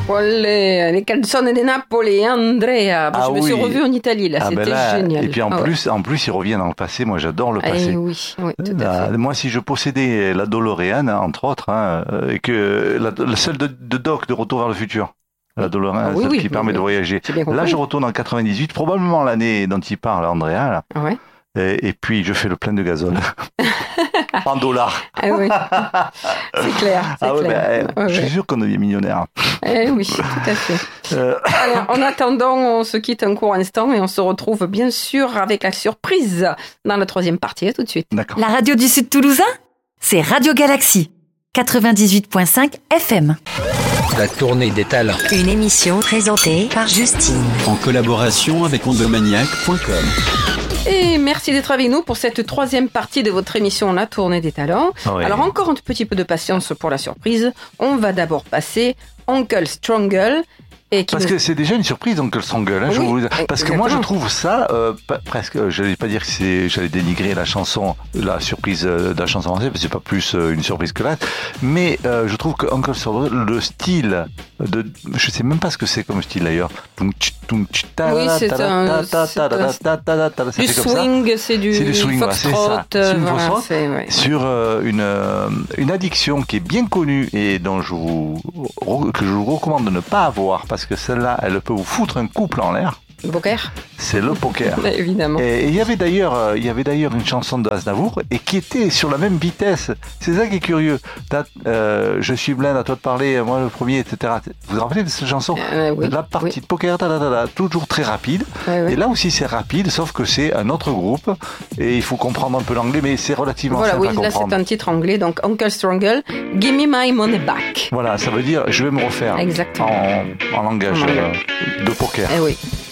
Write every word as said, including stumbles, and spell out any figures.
les, les canzoni di Napoli, Andrea. Ah je me oui. suis revue en Italie, là, Ah c'était ben là, génial. Et puis en ah plus, ouais. en plus, il revient dans le passé. Moi, j'adore le passé. Eh oui, oui, tout à Euh, fait. moi, si je possédais la DeLorean, hein, entre autres, hein, euh, et que la, la seule de, de Doc de Retour vers le futur, la DeLorean, Ah oui, celle oui, qui oui, permet oui. de voyager. J'ai bien compris. Là, je retourne en quatre-vingt-dix-huit, probablement l'année dont il parle, Andrea. Là. Ah ouais. Et, et puis, je fais le plein de gazole. En dollars. Ah oui, c'est clair, c'est Ah ouais, clair. ben, Ouais, je suis ouais. sûr qu'on devient millionnaire. Eh oui, tout à fait. Euh, Alors, en attendant, on se quitte un court instant et on se retrouve bien sûr avec la surprise dans la troisième partie. À tout de suite. D'accord. La radio du Sud Toulousain, c'est Radio Galaxie, quatre-vingt-dix-huit virgule cinq F M. La tournée des talents. Une émission présentée par Justine. En collaboration avec ondomaniac point com. Et merci d'être avec nous pour cette troisième partie de votre émission La Tournée des Talents. Oui. Alors encore un petit peu de patience pour la surprise. On va d'abord passer Uncle Strangle. Et qui Parce nous... que c'est déjà une surprise, Uncle Strangle. Hein, je Oui, vous... Parce que moi, je exactement. trouve ça euh, pas- presque. Je n'allais pas dire que c'est. J'allais dénigrer la chanson, la surprise euh, de la chanson française, parce que c'est pas plus euh, une surprise que là. Mais euh, je trouve que Uncle Strangle, le style de, je sais même pas ce que c'est comme style d'ailleurs. Oui, c'est un- c'est un- Ça Du fait comme ça. swing, c'est du, C'est du swing, voilà, c'est foxtrot. ça. euh, C'est une voilà, foxtrot. c'est- ouais. Sur euh, une, euh, une addiction qui est bien connue et dont je vous, que je vous recommande de ne pas avoir parce que celle-là, elle peut vous foutre un couple en l'air. Le poker, C'est le poker. évidemment. Et il y avait d'ailleurs, euh, il y avait d'ailleurs une chanson de Aznavour et qui était sur la même vitesse. C'est ça qui est curieux. T'as, euh, je suis blinde, à toi de parler, moi le premier, et cetera. Vous vous rappelez de cette chanson? Euh, oui, La partie oui. de poker, ta, ta, ta, ta, toujours très rapide. Ouais, ouais. Et là aussi c'est rapide, sauf que c'est un autre groupe et il faut comprendre un peu l'anglais, mais c'est relativement Voilà, simple oui, à là comprendre. c'est un titre anglais, donc Uncle Strangle, Give me my money back. Voilà, ça veut dire je vais me refaire Exactement. en, en langage En euh, anglais. de poker. Eh oui.